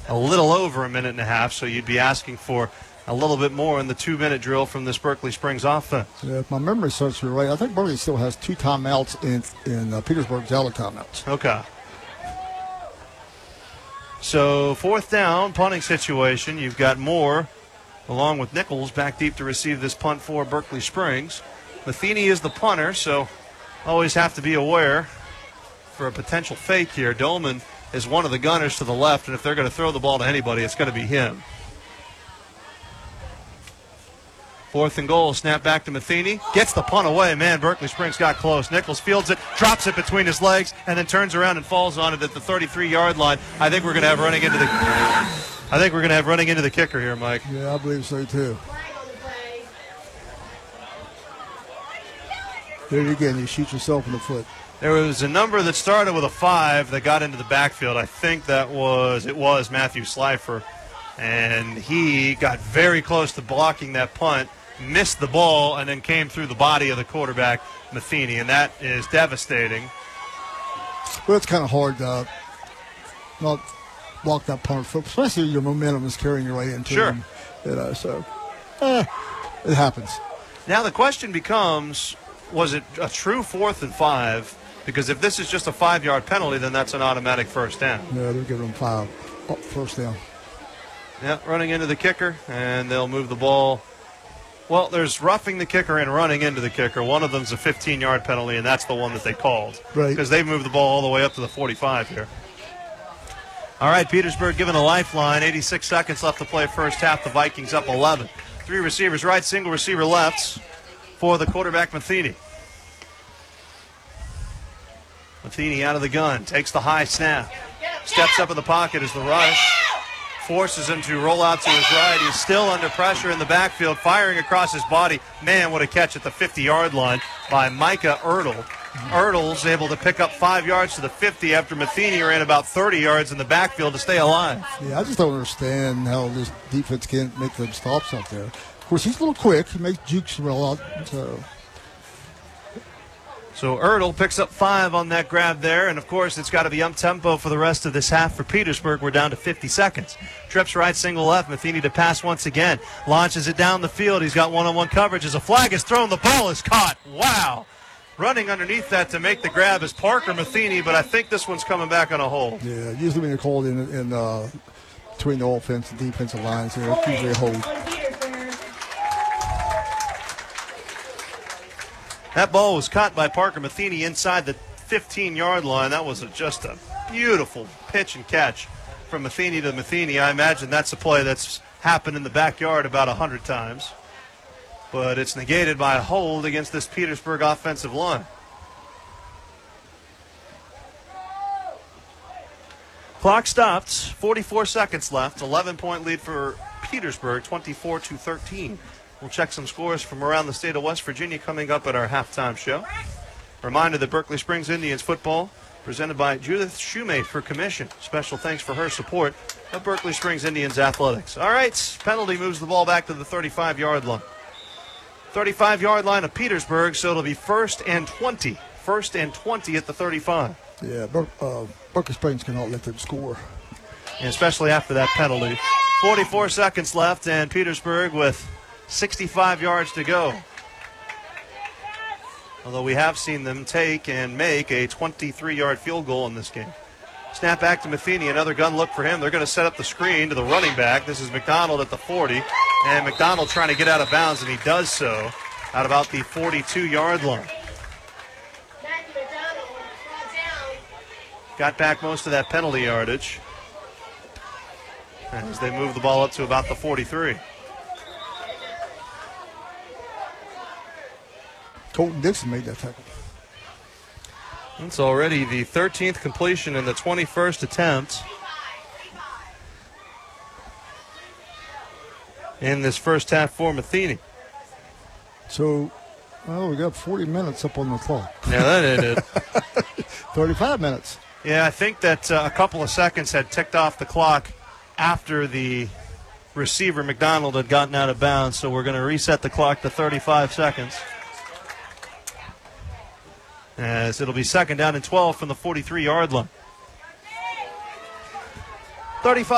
a little over a minute and a half, so you'd be asking for a little bit more in the 2-minute drill from this Berkeley Springs offense. Yeah, if my memory serves me right, I think Berkeley still has 2 timeouts in Petersburg's out of timeouts. Okay. So 4th down, punting situation. You've got Moore along with Nichols back deep to receive this punt for Berkeley Springs. Matheny is the punter, so always have to be aware for a potential fake here. Dolman is one of the gunners to the left, and if they're going to throw the ball to anybody, it's going to be him. 4th and goal, snap back to Matheny. Gets the punt away. Man, Berkeley Springs got close. Nichols fields it, drops it between his legs, and then turns around and falls on it at the 33-yard line. I think we're going to have running into the kicker here, Mike. Yeah, I believe so too. There you again, you shoot yourself in the foot. There was a number that started with a 5 that got into the backfield. I think it was Matthew Slifer, and he got very close to blocking that punt, missed the ball, and then came through the body of the quarterback, Matheny, and that is devastating. Well, it's kind of hard to not block that punt, especially your momentum is carrying your way into sure. him. So it happens. Now the question becomes, was it a true 4th and 5? Because if this is just a 5-yard penalty, then that's an automatic first down. Yeah, they're giving them 5 first down. Yeah, running into the kicker, and they'll move the ball. Well, there's roughing the kicker and running into the kicker. One of them's a 15-yard penalty, and that's the one that they called. Right. Because they moved the ball all the way up to the 45 here. All right, Petersburg given a lifeline. 86 seconds left to play first half. The Vikings up 11. 3 receivers right, single receiver left for the quarterback, Matheny. Matheny out of the gun, takes the high snap. Steps up in the pocket as the rush forces him to roll out to his right. He's still under pressure in the backfield, firing across his body. Man, what a catch at the 50-yard line by Micah Ertl. Ertl's able to pick up 5 yards to the 50 after Matheny ran about 30 yards in the backfield to stay alive. Yeah, I just don't understand how this defense can't make them stops out there. Of course, he's a little quick. He makes jukes roll out. So Ertl picks up 5 on that grab there, and of course it's got to be up-tempo for the rest of this half for Petersburg. We're down to 50 seconds. Trips right, single left. Matheny to pass once again. Launches it down the field. He's got one-on-one coverage as a flag is thrown. The ball is caught. Wow. Running underneath that to make the grab is Parker Matheny, but I think this one's coming back on a hold. Yeah, usually when you're called in between the offense and defensive lines, it's usually a hold. That ball was caught by Parker Matheny inside the 15-yard line. That was just a beautiful pitch and catch from Matheny to Matheny. I imagine that's a play that's happened in the backyard about 100 times. But it's negated by a hold against this Petersburg offensive line. Clock stopped. 44 seconds left. 11-point lead for Petersburg, 24-13. We'll check some scores from around the state of West Virginia coming up at our halftime show. Reminder that Berkeley Springs Indians football presented by Judith Shoemate for commission. Special thanks for her support of Berkeley Springs Indians athletics. All right, penalty moves the ball back to the 35-yard line. 35-yard line of Petersburg, so it'll be 1st and 20. 1st and 20 at the 35. Yeah, Berkeley Springs cannot let them score. And especially after that penalty. 44 seconds left, and Petersburg with 65 yards to go. Although we have seen them take and make a 23-yard field goal in this game. Snap back to Matheny, another gun look for him. They're going to set up the screen to the running back. This is McDonald at the 40. And McDonald trying to get out of bounds, and he does so at about the 42-yard line. Got back most of that penalty yardage as they move the ball up to about the 43. Colton Dixon made that tackle. It's already the 13th completion and the 21st attempt in this first half for Matheny. So, we got 40 minutes up on the clock. Yeah, that ain't it. 35 minutes. Yeah, I think that a couple of seconds had ticked off the clock after the receiver, McDonald, had gotten out of bounds, so we're going to reset the clock to 35 seconds. As it'll be 2nd down and 12 from the 43-yard line. 35